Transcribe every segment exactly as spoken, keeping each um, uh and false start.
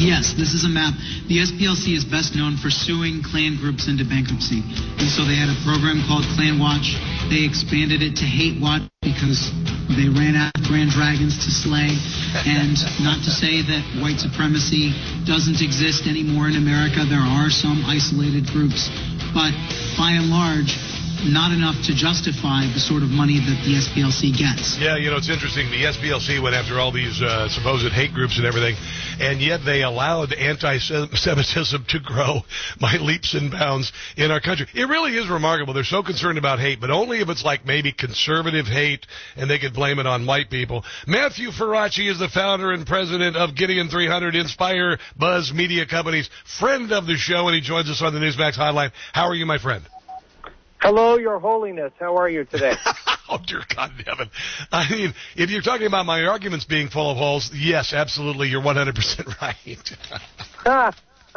Yes, this is a map. The S P L C is best known for suing Klan groups into bankruptcy. And so they had a program called Klan Watch. They expanded it to Hate Watch because they ran out of grand dragons to slay. And not to say that white supremacy doesn't exist anymore in America. There are some isolated groups. But by and large, not enough to justify the sort of money that the S P L C gets. Yeah, you know, it's interesting. The S P L C went after all these uh, supposed hate groups and everything, and yet they allowed anti-Semitism to grow by leaps and bounds in our country. It really is remarkable. They're so concerned about hate, but only if it's like maybe conservative hate, and they could blame it on white people. Matthew Faraci is the founder and president of Gideon three hundred, Inspire Buzz Media Companies, friend of the show, and he joins us on the Newsmax Hotline. How are you, my friend? Hello, Your Holiness. How are you today? Oh, dear God in heaven. I mean, if you're talking about my arguments being full of holes, yes, absolutely, you're one hundred percent right.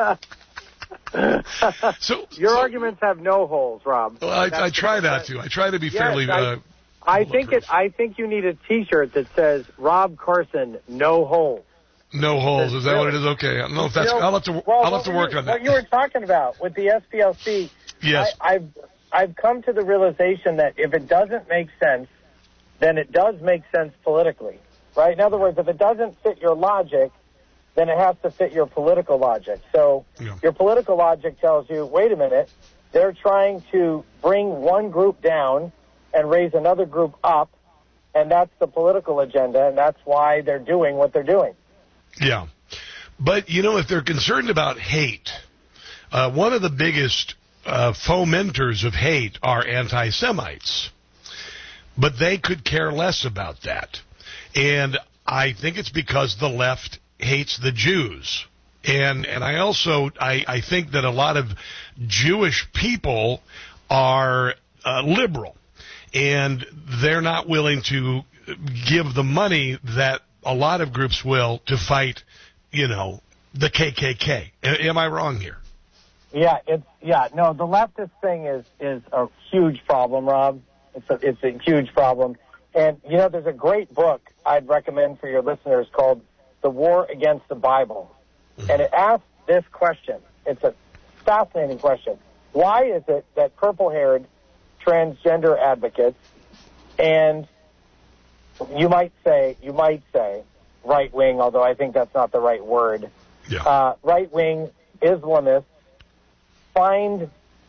so Your so, arguments have no holes, Rob. Well, I, I try not to. I try to be yes, fairly... I, uh, I think it. I think you need a T-shirt that says, Rob Carson, no holes. No holes. Is that really what it is? Okay. I don't know if that's... You know, I'll have to, well, I'll have to work you, on that. What you were talking about with the S P L C, yes. I, I've... I've come to the realization that if it doesn't make sense, then it does make sense politically, right? In other words, if it doesn't fit your logic, then it has to fit your political logic. So yeah. Your political logic tells you, wait a minute, they're trying to bring one group down and raise another group up, and that's the political agenda, and that's why they're doing what they're doing. Yeah. But, you know, if they're concerned about hate, uh, one of the biggest Uh, fomenters of hate are anti-Semites, but they could care less about that. And I think it's because the left hates the Jews. And and I also, I, I think that a lot of Jewish people are uh, liberal, and they're not willing to give the money that a lot of groups will to fight, you know, the K K K. A- am I wrong here? Yeah, it's yeah. No, the leftist thing is is a huge problem, Rob. It's a it's a huge problem. And you know, there's a great book I'd recommend for your listeners called "The War Against the Bible," and it asks this question. It's a fascinating question. Why is it that purple-haired transgender advocates and you might say you might say right wing, although I think that's not the right word. Yeah. Uh, right wing Islamists find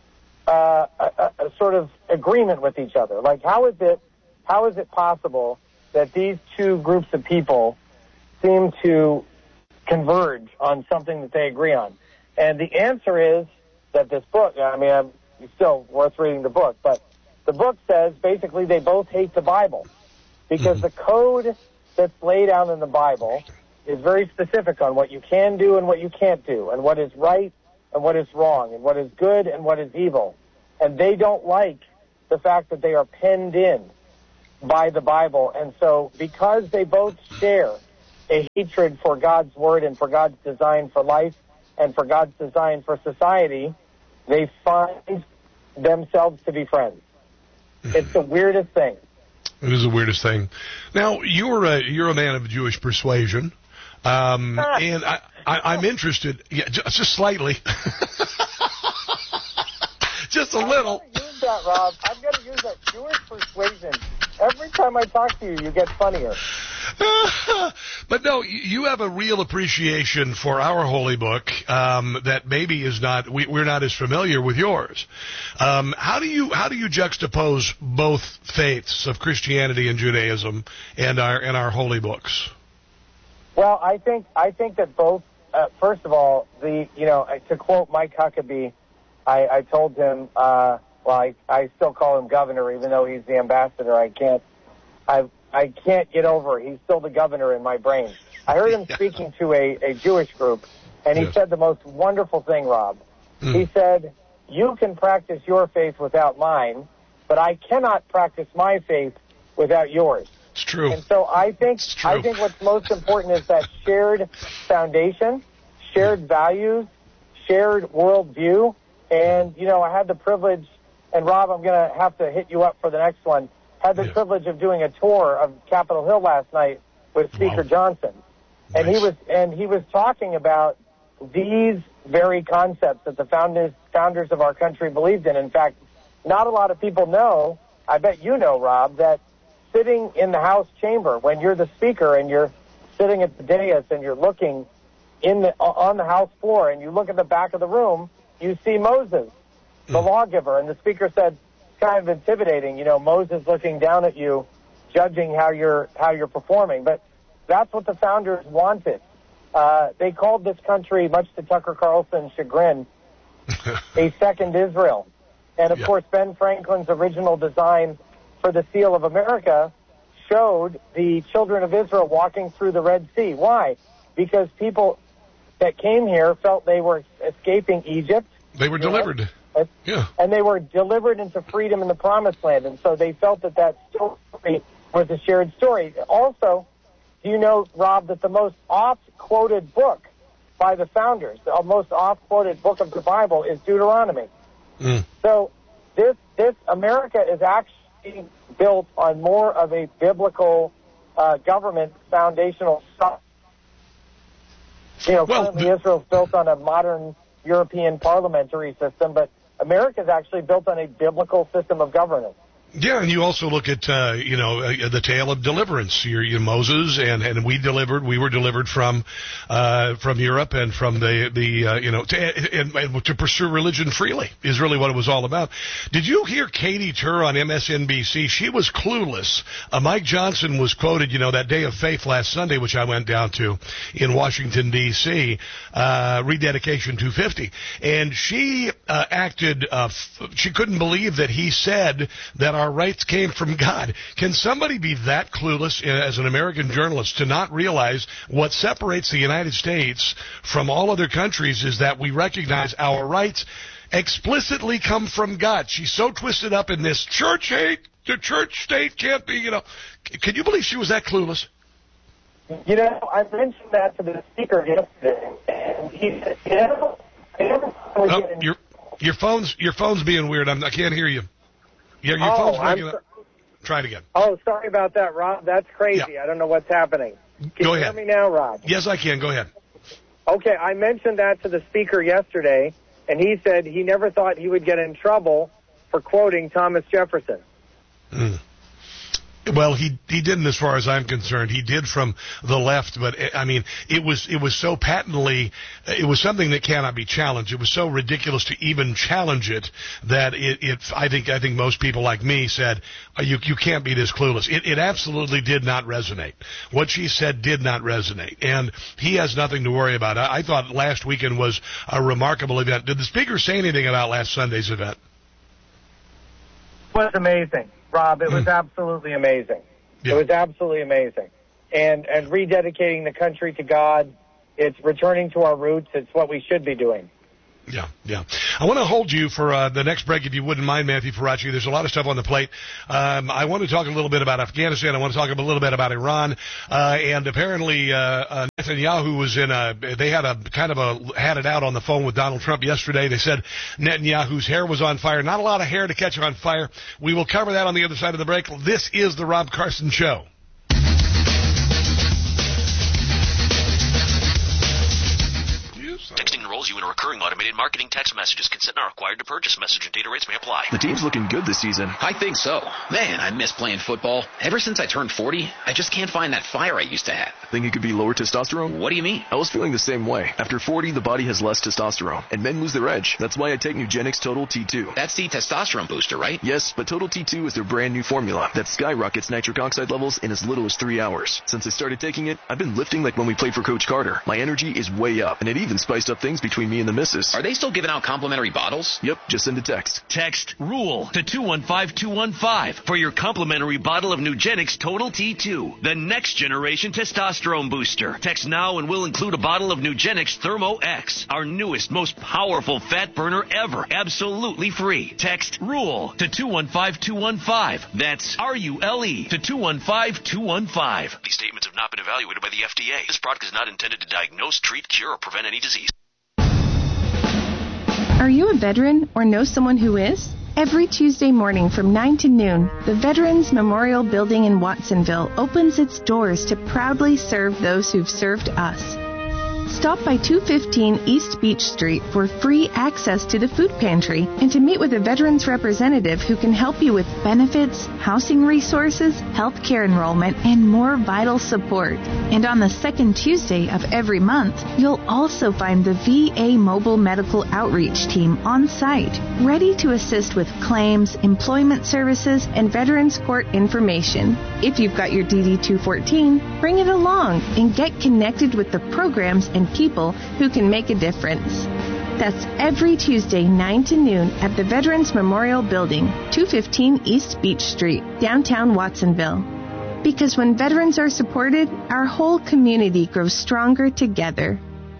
uh, a, a sort of agreement with each other. Like, how is it, how is it possible that these two groups of people seem to converge on something that they agree on? And the answer is that this book, I mean, I'm, it's still worth reading the book, but the book says basically they both hate the Bible because the code that's laid out in the Bible is very specific on what you can do and what you can't do, and what is right and what is wrong, and what is good and what is evil. And they don't like the fact that they are penned in by the Bible. And so because they both share a hatred for God's word and for God's design for life and for God's design for society, they find themselves to be friends. It's the weirdest thing. It is the weirdest thing. Now, you're a, you're a man of Jewish persuasion, um, and I, I, I'm interested, yeah, just, just slightly, just a little. I'm going to use that, Rob. I'm going to use that Jewish persuasion. Every time I talk to you, you get funnier. But no, you have a real appreciation for our holy book um, that maybe is not we, we're not as familiar with yours. Um, how do you how do you juxtapose both faiths of Christianity and Judaism and our and our holy books? Well, I think I think that both. Uh, first of all, the you know to quote Mike Huckabee, I, I told him. Uh, well, I, I still call him governor, even though he's the ambassador. I can't. I I can't get over it. He's still the governor in my brain. I heard him speaking to a, a Jewish group, and he yes. said the most wonderful thing, Rob. Mm. He said, "You can practice your faith without mine, but I cannot practice my faith without yours." It's true. And so I think I think what's most important is that shared foundation, shared values, shared worldview. And, you know, I had the privilege, and Rob, I'm going to have to hit you up for the next one, had the yeah. privilege of doing a tour of Capitol Hill last night with Speaker wow. Johnson. And nice. he was and he was talking about these very concepts that the founders founders of our country believed in. In fact, not a lot of people know, I bet you know, Rob, that sitting in the House chamber, when you're the speaker and you're sitting at the dais and you're looking in the, on the House floor and you look at the back of the room, you see Moses, the mm. lawgiver. And the speaker said, it's kind of intimidating, you know, Moses looking down at you, judging how you're how you're performing. But that's what the founders wanted. Uh, they called this country, much to Tucker Carlson's chagrin, a second Israel. And, of yeah. course, Ben Franklin's original design for the seal of America showed the children of Israel walking through the Red Sea. Why? Because people that came here felt they were escaping Egypt. They were delivered. Know, yeah. And they were delivered into freedom in the Promised Land. And so they felt that that story was a shared story. Also, do you know, Rob, that the most oft-quoted book by the founders, the most oft-quoted book of the Bible is Deuteronomy? Mm. So this this America is actually built on more of a biblical uh, government foundational stuff. You know, well, currently the, Israel's built on a modern European parliamentary system, but America is actually built on a biblical system of governance. Yeah, and you also look at, uh, you know, uh, the tale of deliverance. You're, you're Moses, and, and we delivered, we were delivered from uh, from Europe and from the, the uh, you know, to, and, and to pursue religion freely is really what it was all about. Did you hear Katie Tur on M S N B C? She was clueless. Uh, Mike Johnson was quoted, you know, that Day of Faith last Sunday, which I went down to in Washington, D C, uh, Rededication two fifty. And she uh, acted, uh, f- she couldn't believe that he said that our Our rights came from God. Can somebody be that clueless as an American journalist to not realize what separates the United States from all other countries is that we recognize our rights explicitly come from God? She's so twisted up in this church hate. The church state can't be, you know. Can you believe she was that clueless? You know, I mentioned that to the speaker yesterday, and he said, you know, I never oh, your, your phone's your phone's being weird. I'm, I can't hear you. Your, your oh, phone's I'm breaking up. Try it again. Oh, sorry about that, Rob. That's crazy. Yeah. I don't know what's happening. Can Go you ahead. hear me now, Rob? Yes, I can. Go ahead. Okay, I mentioned that to the speaker yesterday, and he said he never thought he would get in trouble for quoting Thomas Jefferson. Mm. Well, he he didn't, as far as I'm concerned. He did from the left, but I mean, it was it was so patently, it was something that cannot be challenged. It was so ridiculous to even challenge it that it, it I think I think most people like me said, you you can't be this clueless. It it absolutely did not resonate. What she said did not resonate, and he has nothing to worry about. I, I thought last weekend was a remarkable event. Did the speaker say anything about last Sunday's event? It was amazing, Rob. It was absolutely amazing. Yeah. It was absolutely amazing. And and rededicating the country to God, it's returning to our roots. It's what we should be doing. Yeah, yeah. I want to hold you for uh, the next break, if you wouldn't mind, Matthew Faraci. There's a lot of stuff on the plate. Um, I want to talk a little bit about Afghanistan. I want to talk a little bit about Iran. Uh, and apparently uh, uh, Netanyahu was in a, they had a kind of a, had it out on the phone with Donald Trump yesterday. They said Netanyahu's hair was on fire. Not a lot of hair to catch on fire. We will cover that on the other side of the break. This is the Rob Carson Show. Texting enrolls you in a recurring automated marketing text messages. Consent not required to purchase. Message and data rates may apply. The team's looking good this season. I think so. Man, I miss playing football. Ever since I turned forty, I just can't find that fire I used to have. Think it could be lower testosterone? What do you mean? I was feeling the same way. After forty, the body has less testosterone, and men lose their edge. That's why I take Nugenix Total T two. That's the testosterone booster, right? Yes, but Total T two is their brand new formula that skyrockets nitric oxide levels in as little as three hours. Since I started taking it, I've been lifting like when we played for Coach Carter. My energy is way up, and it even spiced up things between me and the missus. Are they still giving out complimentary bottles? Yep, just send a text. Text RULE to two one five two one five for your complimentary bottle of Nugenix Total T two, the next generation testosterone booster. Text now and we'll include a bottle of Nugenix Thermo X, our newest, most powerful fat burner ever, absolutely free. Text RULE to two one five two one five. That's R U L E to two one five two one five. These statements have not been evaluated by the F D A. This product is not intended to diagnose, treat, cure, or prevent any disease. Are you a veteran or know someone who is? Every Tuesday morning from nine to noon, the Veterans Memorial Building in Watsonville opens its doors to proudly serve those who've served us. Stop by two fifteen East Beach Street for free access to the food pantry and to meet with a veterans representative who can help you with benefits, housing resources, health care enrollment, and more vital support. And on the second Tuesday of every month, you'll also find the V A Mobile Medical Outreach Team on site, ready to assist with claims, employment services, and Veterans Court information. If you've got your D D two fourteen, bring it along and get connected with the programs and people who can make a difference. That's every Tuesday, nine to noon at the Veterans Memorial Building, two fifteen East Beach Street, downtown Watsonville. Because when veterans are supported, our whole community grows stronger together.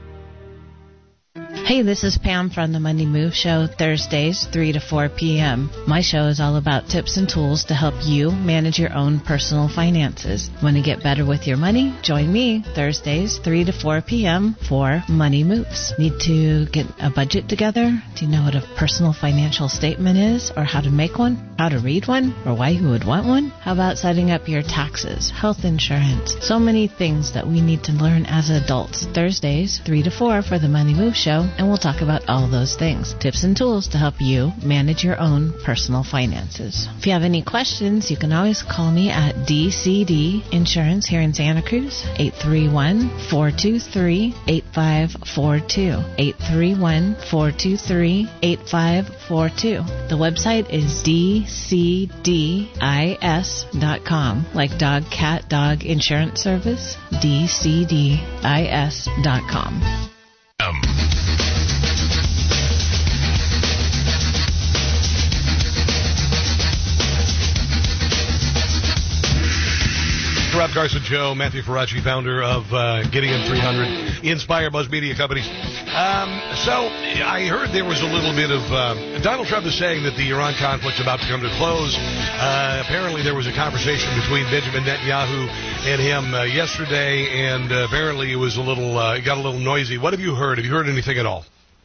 Hey, this is Pam from the Money Move Show, Thursdays, three to four p.m. My show is all about tips and tools to help you manage your own personal finances. Want to get better with your money? Join me Thursdays, three to four p.m. for Money Moves. Need to get a budget together? Do you know what a personal financial statement is, or how to make one, how to read one, or why you would want one? How about setting up your taxes, health insurance? So many things that we need to learn as adults. Thursdays, three to four for the Money Move Show. And we'll talk about all those things, tips and tools to help you manage your own personal finances. If you have any questions, you can always call me at D C D Insurance here in Santa Cruz, eight three one, four two three, eight five four two, eight three one, four two three, eight five four two. The website is D C D I S dot com, like dog, cat, dog insurance service, D C D I S dot com. Um. Rob Carson Show, Matthew Faraci, founder of uh, Gideon three hundred, Inspire Buzz Media Company. Um, so I heard there was a little bit of uh, Donald Trump is saying that the Iran conflict's about to come to close. Uh, apparently there was a conversation between Benjamin Netanyahu and him uh, yesterday, and uh, apparently it was a little uh, it got a little noisy. What have you heard? Have you heard anything at all?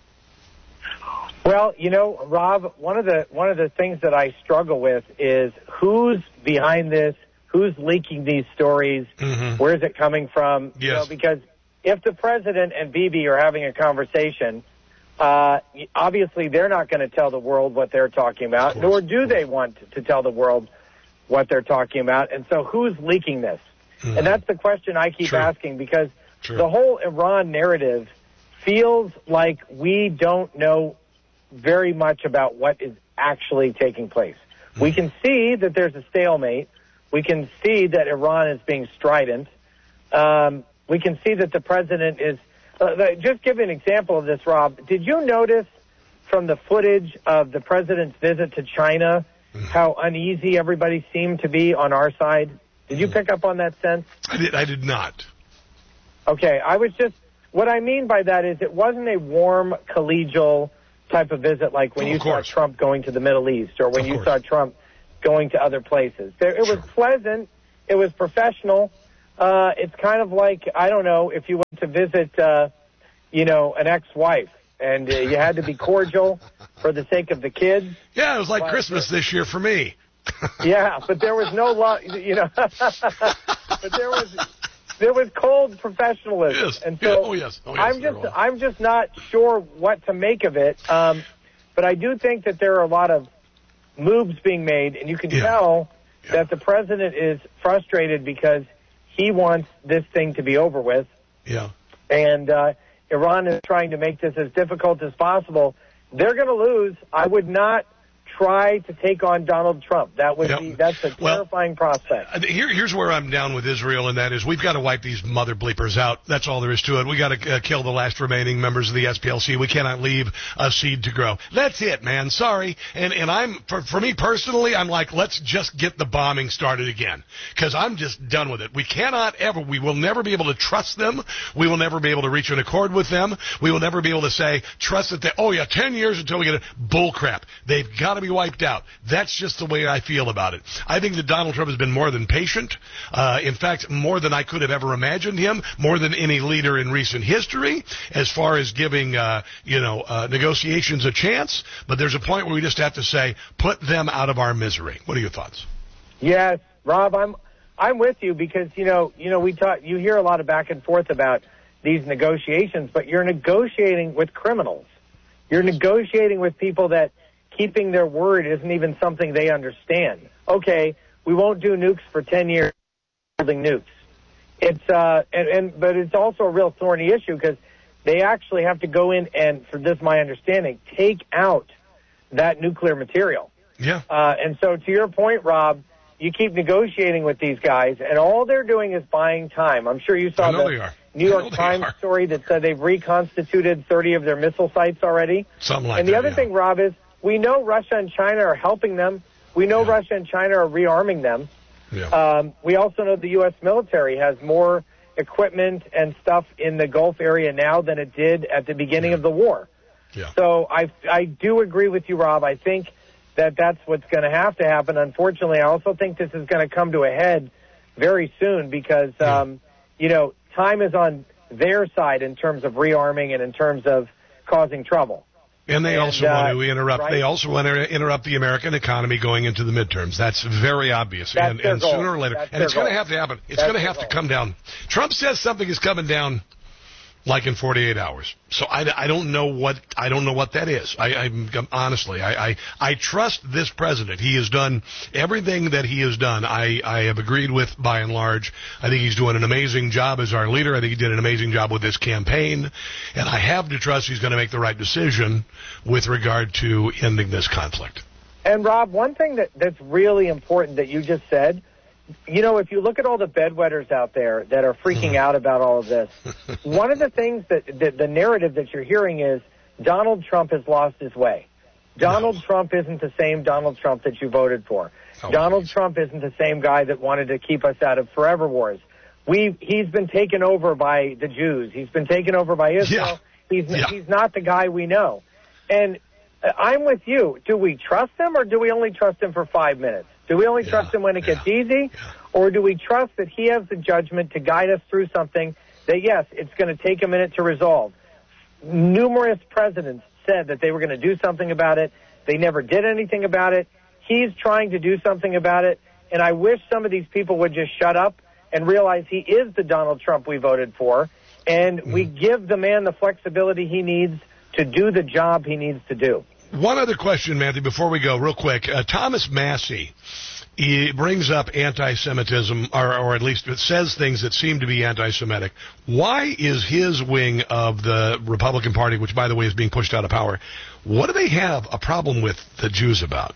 Well, you know, Rob, one of the one of the things that I struggle with is who's behind this. Who's leaking these stories? Mm-hmm. Where is it coming from? Yes. You know, because if the president and Bibi are having a conversation, uh, obviously they're not going to tell the world what they're talking about, nor do they want to tell the world what they're talking about. And so who's leaking this? Mm-hmm. And that's the question I keep True. asking, because True. the whole Iran narrative feels like we don't know very much about what is actually taking place. Mm-hmm. We can see that there's a stalemate. We can see that Iran is being strident. Um, we can see that the president is... Uh, just give an example of this, Rob. Did you notice from the footage of the president's visit to China how uneasy everybody seemed to be on our side? Did you pick up on that sense? I did, I did not. Okay, I was just... What I mean by that is it wasn't a warm, collegial type of visit like when oh, you saw Trump going to the Middle East, or when of you course. saw Trump going to other places. There, it was sure. pleasant. It was professional. Uh, it's kind of like, I don't know, if you went to visit, uh, you know, an ex-wife, and uh, you had to be cordial for the sake of the kids. Yeah, it was like but, Christmas this year for me. Yeah, but there was no love, you know. But there was there was cold professionalism. Yes. And so yeah. oh, yes. Oh, yes. I'm just I'm just not sure what to make of it. Um, but I do think that there are a lot of moves being made, and you can yeah. tell yeah. that the president is frustrated because he wants this thing to be over with. Yeah. And uh, Iran is trying to make this as difficult as possible. They're going to lose. I would not try to take on Donald Trump. That would yep. be that's a terrifying well, prospect. Here, here's where I'm down with Israel, and that is we've got to wipe these mother bleepers out. That's all there is to it. We got to uh, kill the last remaining members of the S P L C. We cannot leave a seed to grow. That's it, man. Sorry. And and I'm for, for me personally, I'm like, let's just get the bombing started again, because I'm just done with it. We cannot ever. We will never be able to trust them. We will never be able to reach an accord with them. We will never be able to say trust that they. Oh yeah, ten years until we get a bull crap. They've got to be wiped out. That's just the way I feel about it. I think that Donald Trump has been more than patient. Uh, in fact, more than I could have ever imagined him, more than any leader in recent history, as far as giving, uh, you know, uh, negotiations a chance. But there's a point where we just have to say, put them out of our misery. What are your thoughts? Yes, Rob, I'm I'm with you because, you know, you know, we talk, you hear a lot of back and forth about, these negotiations, but you're negotiating with criminals. You're negotiating with people that keeping their word isn't even something they understand. Okay, we won't do nukes for ten years, building nukes. It's uh, and, and but it's also a real thorny issue because they actually have to go in and, for this my understanding, take out that nuclear material. Yeah. Uh, and so to your point, Rob, you keep negotiating with these guys, and all they're doing is buying time. I'm sure you saw the New York Times story that said they've reconstituted thirty of their missile sites already. Something like that. And the other yeah. thing, Rob, is we know Russia and China are helping them. We know yeah. Russia and China are rearming them. Yeah. Um, we also know the U S military has more equipment and stuff in the Gulf area now than it did at the beginning yeah. of the war. Yeah. So I, I do agree with you, Rob. I think that that's what's going to have to happen. Unfortunately, I also think this is going to come to a head very soon because, yeah. um, you know, time is on their side in terms of rearming and in terms of causing trouble. And they and, also uh, want to interrupt. right? They also want to interrupt the American economy going into the midterms. That's very obvious. That's and their and goal. sooner or later, That's and it's going to goal. have to happen. It's That's going to have their to come down. Trump says something is coming down, like in forty-eight hours. So I, I don't know what I don't know what that is. I, I'm honestly I, I I trust this president. He has done everything that he has done. I I have agreed with by and large. I think he's doing an amazing job as our leader. I think he did an amazing job with this campaign, and I have to trust he's going to make the right decision with regard to ending this conflict. And Rob, one thing that that's really important that you just said. You know, if you look at all the bedwetters out there that are freaking out about all of this, one of the things that, that the narrative that you're hearing is Donald Trump has lost his way. Donald no. Trump isn't the same Donald Trump that you voted for. Oh, Donald geez. Trump isn't the same guy that wanted to keep us out of forever wars. We he's been taken over by the Jews. He's been taken over by Israel. Yeah. He's yeah. he's not the guy we know. And I'm with you. Do we trust him, or do we only trust him for five minutes? Do we only yeah, trust him when it yeah, gets easy? Yeah. Or do we trust that he has the judgment to guide us through something that, yes, it's going to take a minute to resolve? Numerous presidents said that they were going to do something about it. They never did anything about it. He's trying to do something about it. And I wish some of these people would just shut up and realize he is the Donald Trump we voted for. And mm. we give the man the flexibility he needs to do the job he needs to do. One other question, Matthew, before we go, real quick. Uh, Thomas Massie, he brings up anti-Semitism, or, or at least it says things that seem to be anti-Semitic. Why is his wing of the Republican Party, which, by the way, is being pushed out of power, what do they have a problem with the Jews about?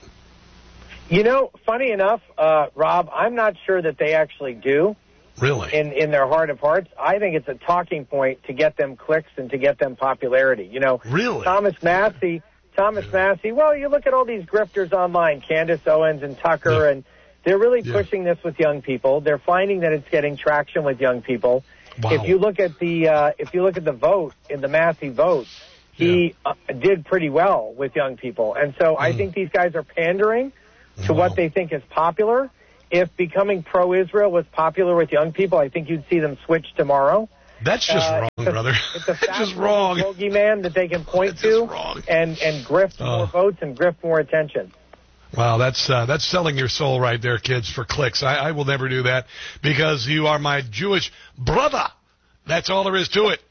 You know, funny enough, uh, Rob, I'm not sure that they actually do. Really? In in their heart of hearts. I think it's a talking point to get them clicks and to get them popularity. You know, really? Thomas Massie... Thomas Massie, well, you look at all these grifters online, Candace Owens and Tucker, yeah. and they're really yeah. pushing this with young people. They're finding that it's getting traction with young people. Wow. If you look at the uh, if you look at the vote in the Massie vote, he yeah. uh, did pretty well with young people, and so mm. I think these guys are pandering to wow. what they think is popular. If becoming pro-Israel was popular with young people, I think you'd see them switch tomorrow. That's just uh, wrong, it's a, brother. It's a That's just wrong. bogeyman that they can point That's to wrong. and and grift oh. more votes and grift more attention. Wow, that's uh, that's selling your soul right there, kids, for clicks. I, I will never do that because you are my Jewish brother. That's all there is to it.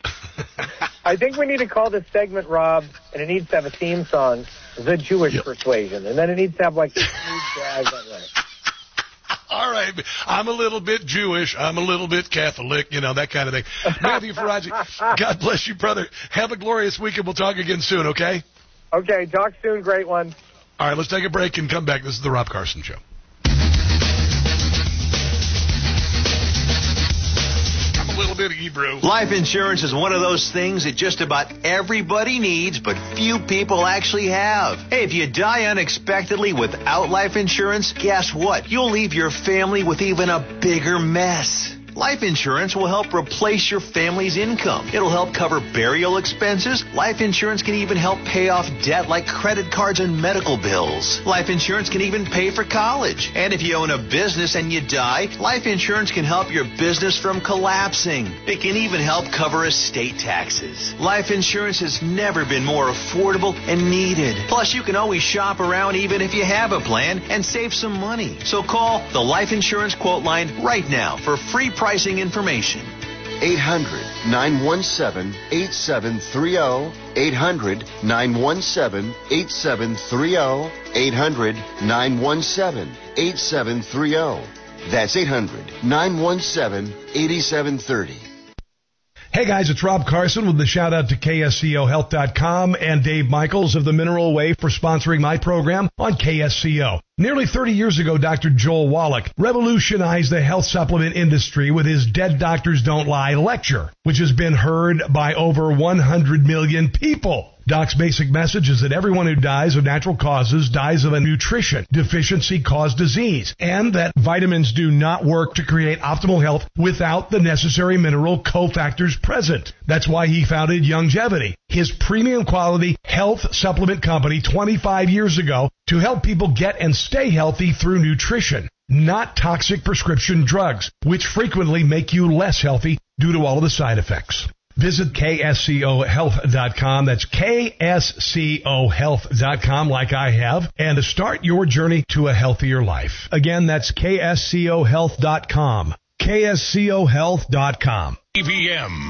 I think we need to call this segment, Rob, and it needs to have a theme song, The Jewish yep. Persuasion, and then it needs to have like smooth jazz on it. All right, I'm a little bit Jewish. I'm a little bit Catholic, you know, that kind of thing. Matthew Ferraggi, God bless you, brother. Have a glorious weekend. We'll talk again soon, okay? Okay, talk soon. Great one. All right, let's take a break and come back. This is the Rob Carson Show. I'm a little bit of Hebrew. Life insurance is one of those things that just about everybody needs, but few people actually have. Hey, if you die unexpectedly without life insurance, guess what? You'll leave your family with even a bigger mess. Life insurance will help replace your family's income. It'll help cover burial expenses. Life insurance can even help pay off debt like credit cards and medical bills. Life insurance can even pay for college. And if you own a business and you die, life insurance can help your business from collapsing. It can even help cover estate taxes. Life insurance has never been more affordable and needed. Plus, you can always shop around even if you have a plan and save some money. So call the Life Insurance Quote Line right now for free pricing information. eight hundred, nine one seven, eight seven three zero. eight hundred, nine one seven, eight seven three zero. eight hundred, nine one seven, eight seven three zero. That's eight hundred, nine one seven, eight seven three zero. Hey guys, it's Rob Carson with the shout out to K S C O health dot com and Dave Michaels of the Mineral Way for sponsoring my program on K S C O. Nearly thirty years ago, Doctor Joel Wallach revolutionized the health supplement industry with his Dead Doctors Don't Lie lecture, which has been heard by over one hundred million people. Doc's basic message is that everyone who dies of natural causes dies of a nutrition deficiency caused disease, and that vitamins do not work to create optimal health without the necessary mineral cofactors present. That's why he founded Youngevity, his premium quality health supplement company twenty-five years ago, to help people get and stay healthy through nutrition, not toxic prescription drugs, which frequently make you less healthy due to all of the side effects. Visit K S C O health dot com. That's K S C O health dot com, like I have, and to start your journey to a healthier life. Again, that's K S C O health dot com. K S C O health dot com. E V M.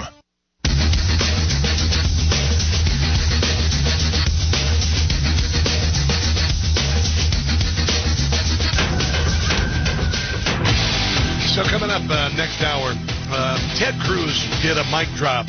So coming up uh, next hour, uh, Ted Cruz did a mic drop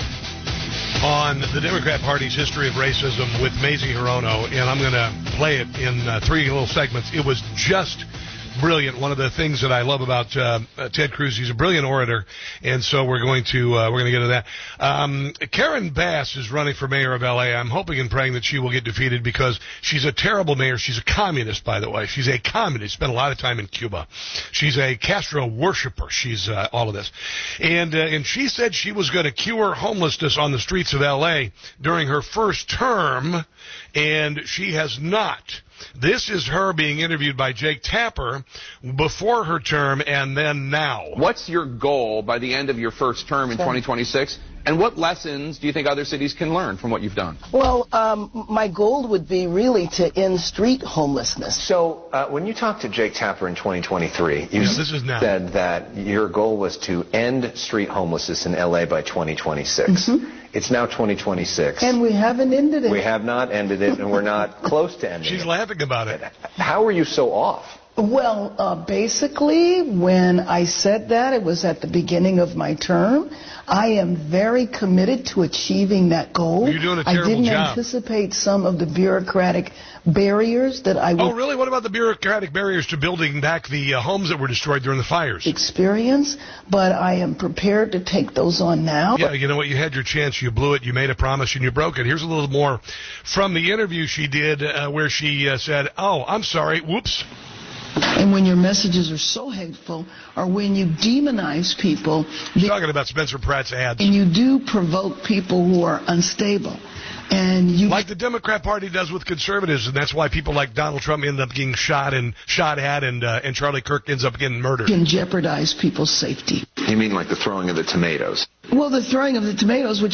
on the Democrat Party's history of racism with Mazie Hirono, and I'm going to play it in uh, three little segments. It was just brilliant. One of the things that I love about uh, uh, Ted Cruz, he's a brilliant orator, and so we're going to uh, we're going to get to that. Um, Karen Bass is running for mayor of L A. I'm hoping and praying that she will get defeated because she's a terrible mayor. She's a communist, by the way. She's a communist. Spent a lot of time in Cuba. She's a Castro worshiper. She's uh, all of this, and uh, and she said she was going to cure homelessness on the streets of L A during her first term, and she has not. This is her being interviewed by Jake Tapper before her term and then now. What's your goal by the end of your first term in twenty twenty-six? And what lessons do you think other cities can learn from what you've done? Well, um, my goal would be really to end street homelessness. So uh, when you talked to Jake Tapper in twenty twenty-three, you yeah, this is now. said that your goal was to end street homelessness in L A by twenty twenty-six. Mm-hmm. It's now twenty twenty-six. And we haven't ended it. We have not ended it, and we're not close to ending She's it. She's laughing about it. How are you so off? Well, uh, basically, when I said that, it was at the beginning of my term. I am very committed to achieving that goal. You're doing a terrible I didn't job. anticipate some of the bureaucratic barriers that I would Oh, really? What about the bureaucratic barriers to building back the uh, homes that were destroyed during the fires? experience, but I am prepared to take those on now. Yeah, you know what? You had your chance. You blew it. You made a promise, and you broke it. Here's a little more from the interview she did uh, where she uh, said, oh, I'm sorry. Whoops. And when your messages are so hateful, or when you demonize people, She's talking about Spencer Pratt's ads. And you do provoke people who are unstable. And you like the Democrat Party does with conservatives, and that's why people like Donald Trump end up getting shot and shot at, and uh, and Charlie Kirk ends up getting murdered. Can jeopardize people's safety. You mean like the throwing of the tomatoes? Well, the throwing of the tomatoes, which